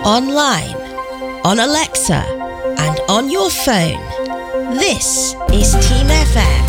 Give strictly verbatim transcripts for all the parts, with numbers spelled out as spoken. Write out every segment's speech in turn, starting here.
online, on Alexa, and on your phone. This is Team F M.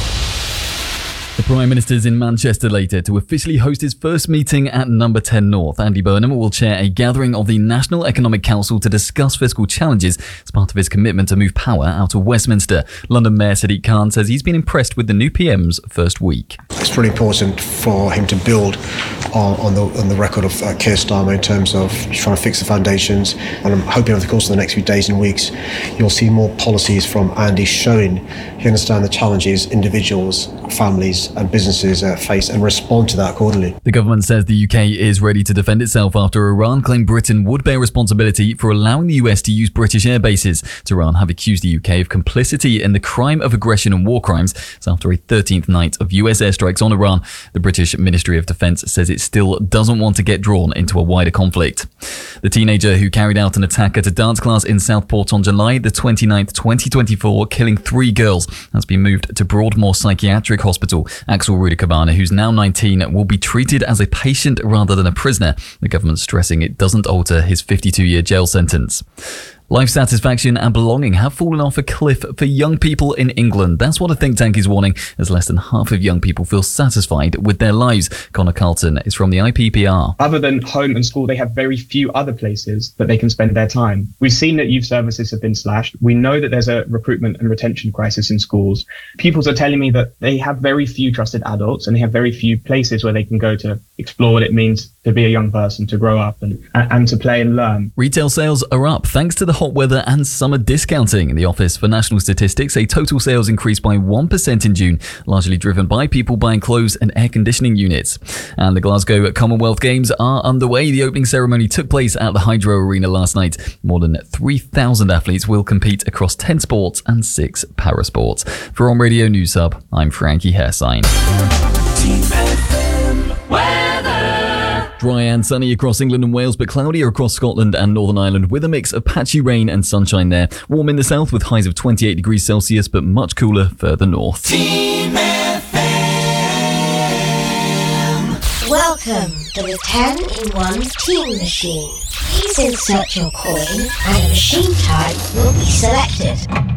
The Prime Minister's in Manchester later to officially host his first meeting at Number ten North. Andy Burnham will chair a gathering of the National Economic Council to discuss fiscal challenges as part of his commitment to move power out of Westminster. London Mayor Sadiq Khan says he's been impressed with the new P M's first week. It's really important for him to build on, on, the, on the record of uh, Keir Starmer in terms of trying to fix the foundations, and I'm hoping over the course of the next few days and weeks you'll see more policies from Andy showing he understands the challenges individuals, families and businesses uh, face and respond to that accordingly. The government says the U K is ready to defend itself after Iran claimed Britain would bear responsibility for allowing the U S to use British air bases. Tehran have accused the U K of complicity in the crime of aggression and war crimes after a thirteenth night of U S airstrikes on Iran. The British Ministry of Defence says it still doesn't want to get drawn into a wider conflict. The teenager who carried out an attack at a dance class in Southport on July the twenty-ninth, twenty twenty-four, killing three girls, has been moved to Broadmoor Psychiatric Hospital. Axel Rudikabana, who's now nineteen, will be treated as a patient rather than a prisoner, the government stressing it doesn't alter his fifty-two-year jail sentence. Life satisfaction and belonging have fallen off a cliff for young people in England. That's what a think tank is warning, as less than half of young people feel satisfied with their lives. Connor Carlton is from the I P P R. Other than home and school, they have very few other places that they can spend their time. We've seen that youth services have been slashed. We know that there's a recruitment and retention crisis in schools. Pupils are telling me that they have very few trusted adults and they have very few places where they can go to explore what it means to be a young person, to grow up and, and to play and learn. Retail sales are up thanks to the hot weather and summer discounting. In the Office for National Statistics, a total sales increased by one percent in June, largely driven by people buying clothes and air conditioning units. And the Glasgow Commonwealth Games are underway. The opening ceremony took place at the Hydro Arena last night. More than three thousand athletes will compete across ten sports and six parasports. For On Radio News Hub, I'm Frankie Hairsign. Dry and sunny across England and Wales, but cloudier across Scotland and Northern Ireland with a mix of patchy rain and sunshine there. Warm in the south with highs of twenty-eight degrees Celsius, but much cooler further north. Team F M. Welcome to the ten in one Team Machine. Please insert your coin and a machine type will be selected.